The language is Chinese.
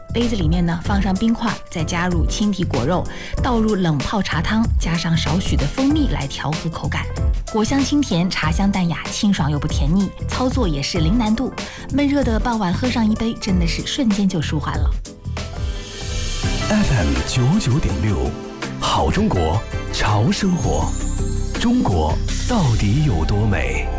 杯子里面呢放上冰块，再加入青提果肉，倒入冷泡茶汤，加上少许的蜂蜜来调和口感。果香清甜，茶香淡雅，清爽又不甜腻，操作也是零难度。闷热的傍晚喝上一杯，真的是瞬间就舒缓了。 FM99.6，好中国，潮生活，中国到底有多美？